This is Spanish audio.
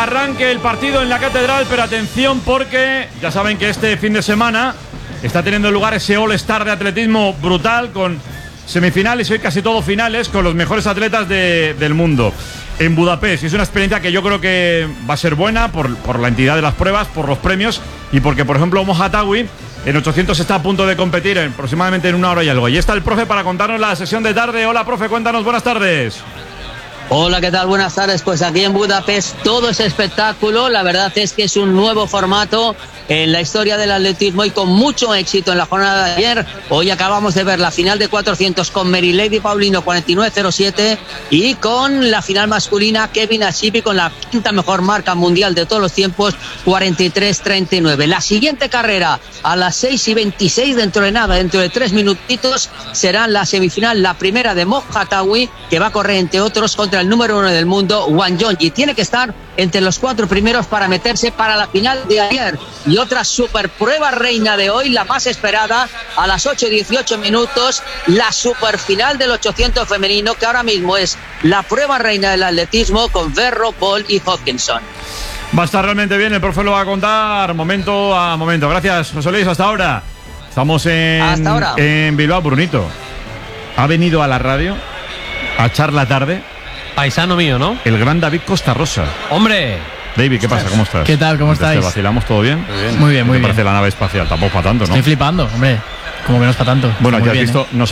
arranque el partido en la Catedral, pero atención porque ya saben que este fin de semana está teniendo lugar ese All-Star de atletismo brutal con semifinales y hoy casi todo finales con los mejores atletas del mundo en Budapest. Y es una experiencia que yo creo que va a ser buena por la entidad de las pruebas, por los premios y porque, por ejemplo, Mohattawi en 800 está a punto de competir aproximadamente en 1 hora y algo. Y está el profe para contarnos la sesión de tarde. Hola, profe, cuéntanos, buenas tardes. Hola, ¿qué tal? Buenas tardes. Pues aquí en Budapest todo es espectáculo. La verdad es que es un nuevo formato en la historia del atletismo y con mucho éxito en la jornada de ayer. Hoy acabamos de ver la final de 400 con Mary Lady Paulino 49.07 y con la final masculina Kevin Ashipi con la quinta mejor marca mundial de todos los tiempos 43.39. La siguiente carrera a las 6:26 dentro de nada, dentro de 3 minutitos será la semifinal, la primera de Mohattawi, que va a correr entre otros contra el número 1 del mundo, Wanyonyi. Tiene que estar entre los 4 primeros para meterse para la final de ayer. Y otra super prueba reina de hoy, la más esperada, a las 8:18 minutos, la super final del 800 femenino, que ahora mismo es la prueba reina del atletismo con Verro, Ball y Hodgkinson. Va a estar realmente bien, el profe lo va a contar momento a momento. Gracias, José Luis, hasta ahora. Estamos en Bilbao. Brunito ha venido a la radio a echar la tarde. Paisano mío, ¿no? El gran David Costa Rosa. ¡Hombre! David, ¿qué pasa? ¿Cómo estás? ¿Qué tal? ¿Cómo estáis? ¿Te vacilamos todo bien? Muy bien, muy bien. ¿Te parece la nave espacial? Tampoco para tanto, ¿no? Estoy flipando, hombre. Como menos para tanto. Bueno, ya has bien, visto, nos